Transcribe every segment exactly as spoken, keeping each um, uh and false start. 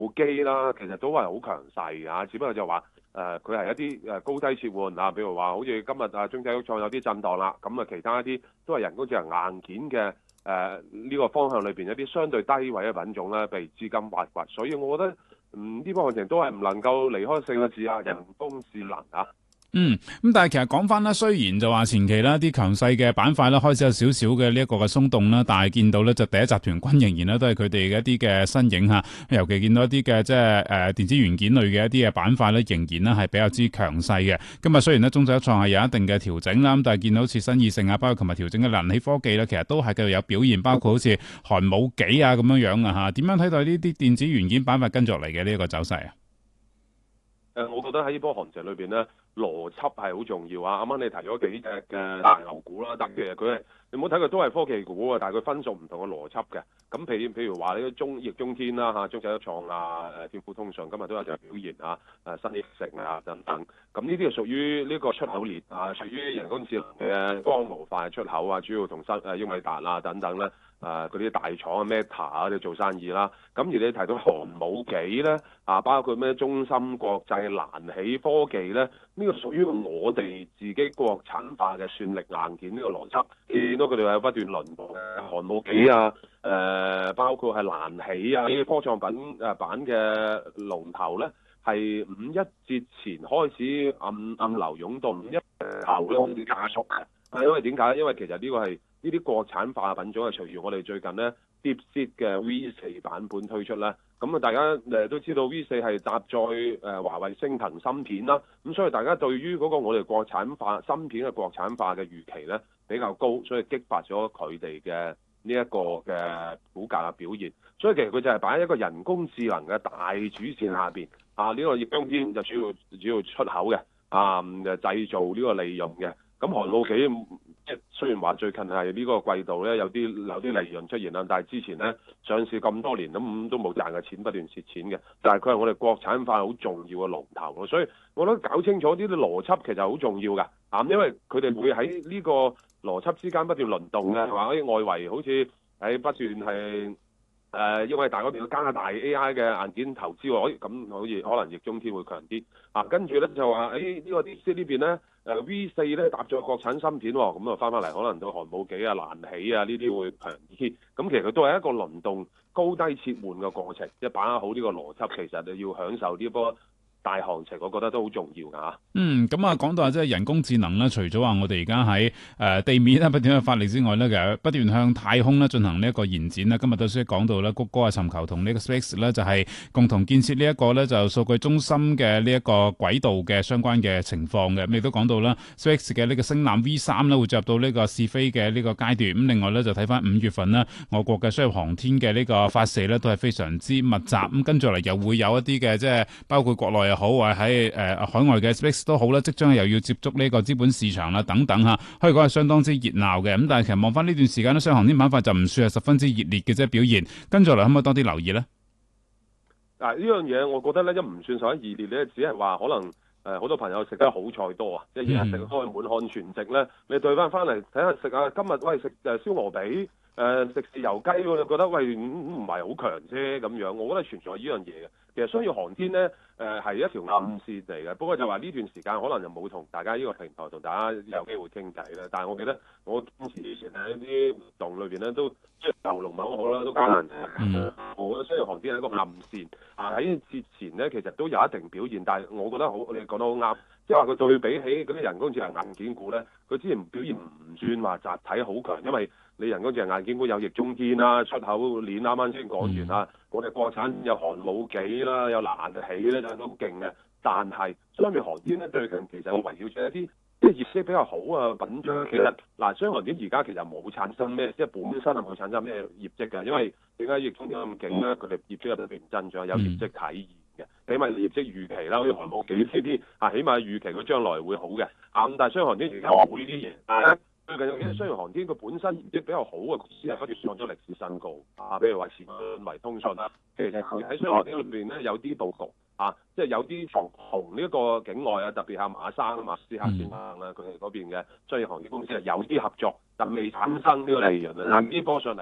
機啦，其實都係好強勢啊，只不過就話誒佢係一啲誒高低切換啊，譬如話好似今日啊中製藥創有啲震盪啦，咁啊其他一啲都係人工智能硬件嘅誒呢個方向裏邊一啲相對低位嘅品種咧被資金挖掘，所以我覺得嗯呢波行情都係唔能夠離開四個字啊，人工智能啊。 嗯，咁但係其實講翻啦，雖然就話前期啦啲強勢嘅板塊啦開始有少少嘅呢一個嘅鬆動啦，但係見到咧就第一集團軍仍然咧都係佢哋嘅一啲嘅身影嚇，尤其見到一啲嘅即係誒電子元件類嘅一啲嘅板塊咧，仍然咧係比較之強勢嘅。今日雖然咧中製一創係有一定嘅調整啦，咁但係見到好似新意盛啊，包括琴日調整嘅能起科技咧，其實都係繼續有表現，包括好似寒武紀啊咁樣樣啊嚇。點樣睇待呢啲電子元件板塊跟住落嚟嘅呢一個走勢啊？ 誒，我覺得喺呢波行情裏邊咧，邏輯係好重要啊！啱啱你提咗幾隻嘅大牛股啦，但其實佢係你唔好睇佢都係科技股啊，但係佢分屬唔同嘅邏輯嘅。咁譬如譬如話呢個中易中天啦嚇，中製一創啊，誒天富通訊今日都有隻表現啊，誒新億城啊等等。咁呢啲係屬於呢個出口鏈啊，屬於人工智能嘅光模塊出口啊，主要同新誒英偉達啊等等咧。誒嗰啲大廠啊 Meta 啊啲做生意啦，咁而你提到寒武紀咧，啊包括咩中芯國際、蘭起科技咧，呢、呢個屬於我哋自己國產化嘅算力硬件呢個邏輯，見到佢哋有不斷輪動嘅寒武紀啊，誒、呃、包括係蘭起啊呢啲科創品誒版嘅龍頭咧，係五一節前開始暗暗流湧動，一頭咧開始加速嘅，係因為點解？因為其實呢個係呢啲國產化品種係隨住我哋最近咧 DeepSeek 嘅 V 四版本推出啦，咁啊大家誒都知道 V 四係搭載誒華為升騰芯片啦，咁所以大家對於嗰個我哋國產化芯片嘅國產化嘅預期咧比較高，所以激發咗佢哋嘅呢一個嘅股價嘅表現。所以其實佢就係擺喺一個人工智能嘅大主線下邊啊，呢、這個易中天就主要主要出口嘅啊，就製造呢個利潤嘅。咁寒武紀即係雖然話最近係呢個季度咧有啲有啲利潤出現啦，但係之前咧上市咁多年都都冇賺嘅錢，不斷蝕錢嘅。但係佢係我哋國產化好重要嘅龍頭咯，所以我覺得搞清楚呢啲邏輯其實好重要㗎。啊，因為佢哋會喺呢個邏輯之間不斷輪動嘅，話啲外圍好似喺不斷係。誒、呃，因為大嗰邊要加拿大 A I 嘅硬件投資喎，咁好似可能易中天會強啲啊。跟住咧就話，誒、哎這個、呢個 D C 呢邊咧，誒 V 四咧搭咗國產芯片喎，咁啊翻返嚟可能到寒武紀啊、蘭起啊呢啲會強啲。咁其實佢都係一個輪動高低切換嘅過程，即係把握好呢個邏輯，其實你要享受呢波大行情，我覺得都好重要㗎嚇。 嗯，咁啊講到即係人工智能咧，除咗話我哋而家喺誒地面咧不斷去發力之外咧，其實不斷向太空咧進行呢一個延展啦。今日都先講到咧，谷歌啊尋求同呢個 SpaceX 咧就係共同建設呢一個咧就數據中心嘅呢一個軌道嘅相關嘅情況嘅。咁亦都講到啦 SpaceX 嘅呢個星艦 V 三咧會進入到呢個試飛嘅呢個階段。咁另外咧就睇翻五月份啦，我國嘅商業航天嘅呢個發射咧都係非常之密集。咁跟住嚟又會有一啲嘅即係包括國內又好或者喺誒海外嘅 SpaceX都好啦，即將又要接觸呢個資本市場啦，等等嚇，可以講係相當之熱鬧嘅。咁但係其實望翻呢段時間咧，商業航天板塊就唔算係十分之熱烈嘅啫表現。跟住嚟可唔可以多啲留意咧？ 嗱呢樣嘢我覺得咧，一唔算十分熱烈咧，只係話可能誒好、呃、多朋友食得好菜多啊，即係日日食開滿漢全席咧，你對翻翻嚟睇下食啊，今日喂食誒燒鵝髀。誒、呃、食豉油雞我就覺得喂唔係好強啫咁樣，我覺得存在呢樣嘢嘅。其實商業航天咧誒係一條暗線嚟嘅，不過就話呢段時間可能就冇同大家呢個平台同大家有機會傾偈啦。但係我記得我堅持以前喺啲活動裏邊咧都即係牛龍唔好啦，都艱難嘅。我覺得商業航天係一個暗線啊，喺節前咧其實都有一定表現，但係我覺得好你講得好啱，即係話佢對比起嗰啲人工智能硬件股咧，佢之前表現唔算話集體好強，因為你人工智能硬件股有易中天啦，出口鏈啱啱先講完啦，嗯、我哋國產有寒武紀啦，有蘭起咧，都好勁嘅。但係商業航天咧，最近其實我圍繞住一啲即係業績比較好啊品種。其實嗱，商業航天而家其實冇產生咩，即係本身係冇產生咩業績嘅，因為點解易中天咁勁咧？佢哋業績有特別增長，有業績體現嘅，起碼業績預期啦，好似寒武紀呢啲啊，起碼預期佢將來會好嘅。啊，咁但係商業航天而家冇呢啲嘢，但係最近有啲商業航天佢本身業績比較好嘅公司係不斷創咗歷史新高啊，譬如話前維通訊啦，其實喺商業航天裏邊咧有啲佈局啊，即係有啲同同呢一個境外啊，特別係馬生啊、馬斯克先生啦，佢哋嗰邊嘅商業航天公司係有啲合作，但未產生呢個利潤啊。但呢波上嚟咧，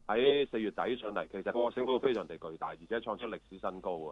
喺四月底上嚟，其實個升幅非常地巨大，而且創出歷史新高啊！